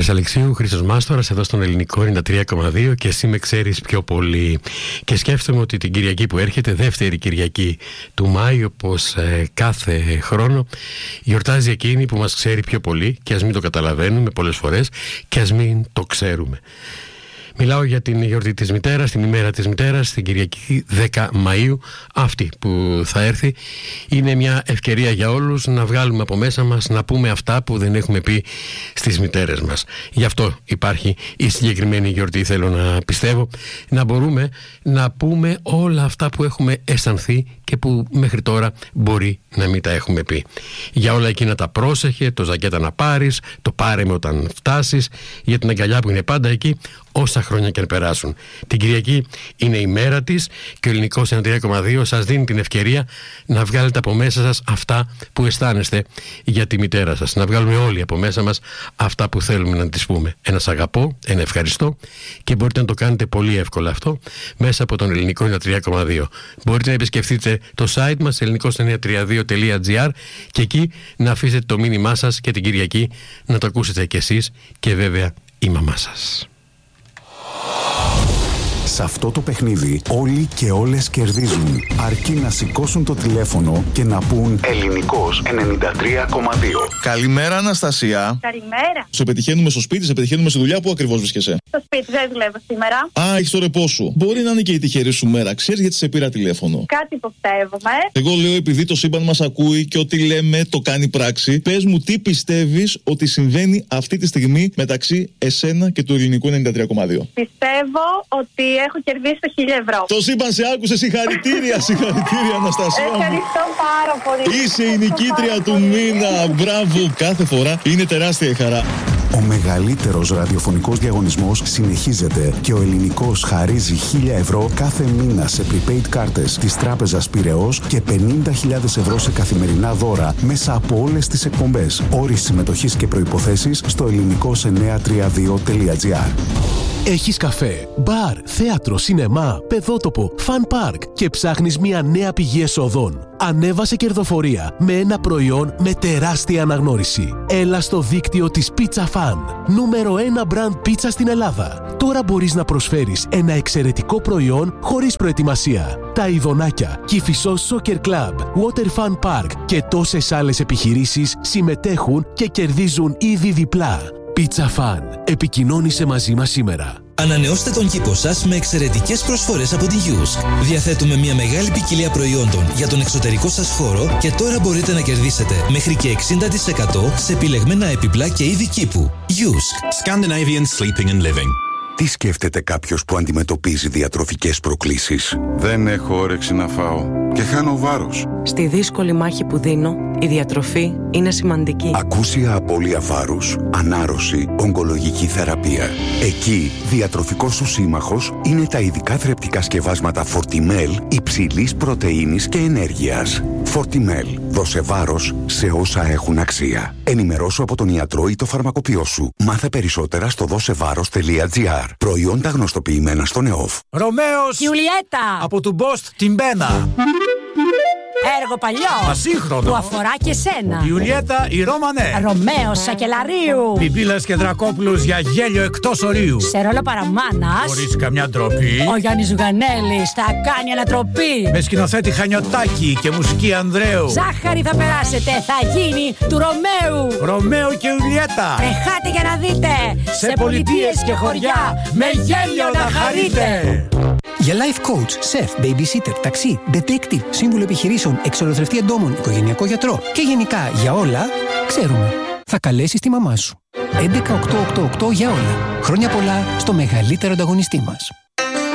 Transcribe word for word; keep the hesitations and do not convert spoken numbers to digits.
Χάρης Αλεξίου, Χρήστος Μάστορας, εδώ στον Ελληνικό ενενήντα τρία κόμμα δύο και εσύ με ξέρεις πιο πολύ. Και σκέφτομαι ότι την Κυριακή που έρχεται, δεύτερη Κυριακή του Μάη, όπως ε, κάθε χρόνο, γιορτάζει εκείνη που μας ξέρει πιο πολύ και ας μην το καταλαβαίνουμε πολλές φορές και ας μην το ξέρουμε. Μιλάω για την γιορτή της μητέρας, την ημέρα της μητέρας, την Κυριακή δέκα Μαΐου, αυτή που θα έρθει. Είναι μια ευκαιρία για όλους να βγάλουμε από μέσα μας, να πούμε αυτά που δεν έχουμε πει στις μητέρες μας. Γι' αυτό υπάρχει η συγκεκριμένη γιορτή, θέλω να πιστεύω, να μπορούμε να πούμε όλα αυτά που έχουμε αισθανθεί και που μέχρι τώρα μπορεί να μην τα έχουμε πει. Για όλα εκείνα τα πρόσεχε, το ζακέτα να πάρεις, το πάρε με όταν φτάσεις, για την αγκαλιά που είναι πάντα εκεί, όσα χρόνια και αν περάσουν. Την Κυριακή είναι η μέρα της και ο Ελληνικός ενενήντα τρία κόμμα δύο σας δίνει την ευκαιρία να βγάλετε από μέσα σας αυτά που αισθάνεστε για τη μητέρα σας. Να βγάλουμε όλοι από μέσα μας αυτά που θέλουμε να της πούμε. Ένα σ' αγαπώ, ένα ευχαριστώ, και μπορείτε να το κάνετε πολύ εύκολα αυτό μέσα από τον Ελληνικό ενενήντα τρία κόμμα δύο. Μπορείτε να επισκεφτείτε το site μας ελληνικός εννιακόσια τριάντα δύο τελεία τζι άρ και εκεί να αφήσετε το μήνυμά σας και την Κυριακή να το ακούσετε κι εσείς και βέβαια η μαμά σας. Σε αυτό το παιχνίδι όλοι και όλες κερδίζουν, αρκεί να σηκώσουν το τηλέφωνο και να πούν Ελληνικός ενενήντα τρία κόμμα δύο. Καλημέρα, Αναστασία. Καλημέρα. Σε πετυχαίνουμε στο σπίτι, σε πετυχαίνουμε στη δουλειά. Πού ακριβώς βρίσκεσαι? Στο σπίτι, δεν δουλεύω σήμερα. Α, έχεις το ρεπό σου. Μπορεί να είναι και η τυχερή σου μέρα. Ξέρεις γιατί σε πήρα τηλέφωνο? Κάτι υποψεύομαι. Εγώ λέω, επειδή το σύμπαν μας ακούει και ό,τι λέμε το κάνει πράξη, πες μου τι πιστεύεις ότι συμβαίνει αυτή τη στιγμή μεταξύ εσένα και του Ελληνικού ενενήντα τρία κόμμα δύο. Πιστεύω ότι έχω κερδίσει το χίλια ευρώ. Το σύμπαν σε άκουσε, συγχαρητήρια, συγχαρητήρια, Αναστασία. Ευχαριστώ πάρα πολύ. Είσαι η νικήτρια του μήνα. Μπράβο, κάθε φορά είναι τεράστια η χαρά. Ο μεγαλύτερος ραδιοφωνικός διαγωνισμός συνεχίζεται και ο Ελληνικός χαρίζει χίλια ευρώ κάθε μήνα σε prepaid κάρτες της Τράπεζας Πειραιώς και πενήντα χιλιάδες ευρώ σε καθημερινά δώρα μέσα από όλες τις εκπομπές. Όροι συμμετοχής και προϋποθέσεις στο ελληνικός εννιακόσια τριάντα δύο τελεία τζι άρ. Έχεις καφέ, μπαρ, θέατρο, σινεμά, παιδότοπο, φαν πάρκ και ψάχνεις μια νέα πηγή εσόδων. Ανέβασε κερδοφορία με ένα προϊόν με τεράστια αναγνώριση. Έλα στο δίκτυο της Pizza Fan, νούμερο ένα brand πίτσα στην Ελλάδα. Τώρα μπορείς να προσφέρεις ένα εξαιρετικό προϊόν χωρίς προετοιμασία. Τα Ιδονάκια, Κηφισός Soccer Club, Water Fun Park και τόσες άλλες επιχειρήσεις συμμετέχουν και κερδίζουν ήδη διπλά. Pizza Fan. Επικοινώνησε μαζί μας σήμερα. Ανανεώστε τον κήπο σας με εξαιρετικές προσφορές από την Yusk. Διαθέτουμε μια μεγάλη ποικιλία προϊόντων για τον εξωτερικό σας χώρο και τώρα μπορείτε να κερδίσετε μέχρι και εξήντα τοις εκατό σε επιλεγμένα έπιπλα και είδη κήπου. Yusk. Scandinavian Sleeping and Living. Τι σκέφτεται κάποιος που αντιμετωπίζει διατροφικές προκλήσεις? Δεν έχω όρεξη να φάω και χάνω βάρος. Στη δύσκολη μάχη που δίνω, η διατροφή είναι σημαντική. Ακούσια απώλεια βάρους, ανάρρωση, ογκολογική θεραπεία. Εκεί, διατροφικός σου σύμμαχος είναι τα ειδικά θρεπτικά σκευάσματα Fortimel υψηλής πρωτεΐνης και ενέργειας. Fortimel. Δώσε βάρος σε όσα έχουν αξία. Ενημερώσου από τον ιατρό ή το φαρμακοποιό σου. Μάθε περισσότερα στο δώσεβάρος τελεία τζι άρ. Προϊόντα γνωστοποιημένα στον ΕΟΦ. Ρωμαίος Γιουλιέτα από του Μπόστ την Μπένα. Έργο παλιό ασύγχρονο που αφορά και σένα. Ιουλιέτα η Ρώμανέ. Ρωμαίος Σακελαρίου. Πιπίλας και Δρακόπουλος για γέλιο εκτός ορίου. Σε ρόλο παραμάνας, χωρίς καμιά ντροπή, ο Γιάννης Ζουγανέλης θα κάνει ανατροπή. Με σκηνοθέτη Χανιωτάκη και μουσική Ανδρέου. Ζάχαρη θα περάσετε, θα γίνει του Ρωμαίου. Ρωμαίο και Ιουλιέτα. Τρεχάτε για να δείτε. Σε, σε πολιτείες και χωριά με γέλιο να χαρείτε. Για life coach, chef, babysitter, ταξί, detective, σύμβουλο επιχειρήσεων, εξολοθρευτή εντόμων, οικογενειακό γιατρό και γενικά για όλα, ξέρουμε. Θα καλέσεις τη μαμά σου. έντεκα οκτακόσια ογδόντα οκτώ για όλα. Χρόνια πολλά στο μεγαλύτερο ανταγωνιστή μας.